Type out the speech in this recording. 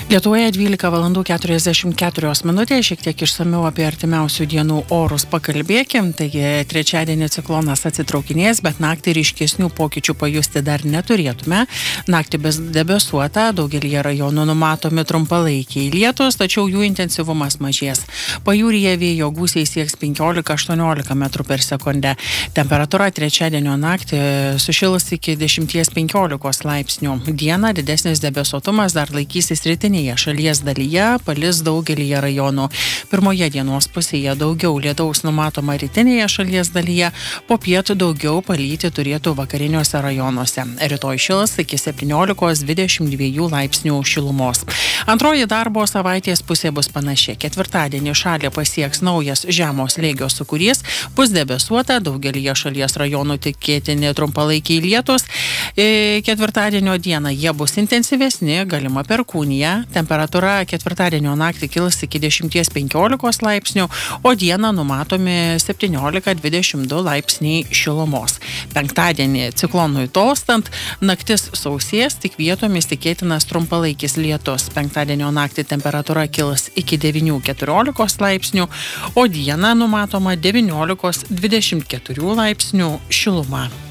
Lietuvoje 12:44, šiek tiek išsamiau apie artimiausių dienų orus pakalbėkim. Taigi trečiadienį ciklonas atsitraukinės, bet naktį ryškesnių pokyčių pajusti dar neturėtume. Naktį debesuota, daugelį rajonų numatomi trumpalaikiai lietus, tačiau jų intensyvumas mažės. Pajūryje vėjo gūsiai sieks 15–18 metrų per sekundę. Temperatūra trečiadienio naktį sušils iki 10–15 laipsnių. Dieną didesnis debesuotumas dar laikysis rytinėje šalies dalyje, palis daugelyje rajonų. Pirmoje dienos pusėje daugiau lietaus numatoma rytinėje šalies dalyje, po pietų daugiau palyti turėtų vakariniuose rajonuose. Rytoj šils iki 17–22 laipsnių šilumos. Antroji darbo savaitės pusė bus panaši. Ketvirtadienį šalį pasieks naujas žemo slėgio sūkurys, bus debesuota, daugelyje šalies rajonų tikėtini trumpalaikiai lietus. Ketvirtadienio dieną jie bus intensyvesni, galima perkūnija. Temperatūra ketvirtadienio naktį kils iki 10–15 laipsnių, o dieną numatomi 17–22 laipsniai šilumos. Penktadienį ciklonui tolstant, naktis sausės, tik vietomis tikėtinas trumpalaikis lietus. Penktadienio naktį temperatūra kils iki 9–14 laipsnių, o dieną numatoma 19–24 laipsnių šiluma.